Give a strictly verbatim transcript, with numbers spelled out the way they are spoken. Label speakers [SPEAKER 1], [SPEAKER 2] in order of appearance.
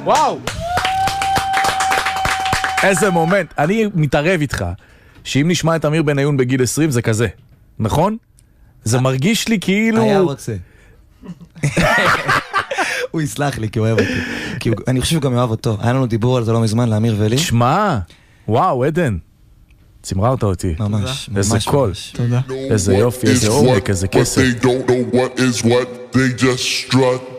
[SPEAKER 1] וואו! איזה מומנט. אני מתערב איתך, שאם נשמע את אמיר בניון בגיל עשרים זה כזה, נכון? זה מרגיש לי כאילו...
[SPEAKER 2] היה רוצה. הוא יסלח לי כי הוא אוהב אותי. כי אני חושב שהוא גם אוהב אותו. היה לנו דיבור על זה לא מזמן, לאמיר ולי.
[SPEAKER 1] תשמע, וואו, עדן. צמררת אותי.
[SPEAKER 2] ממש, ממש.
[SPEAKER 1] איזה קול.
[SPEAKER 3] תודה.
[SPEAKER 1] איזה יופי, איזה עומק, איזה כסף.
[SPEAKER 4] They don't know what is what, they just strut.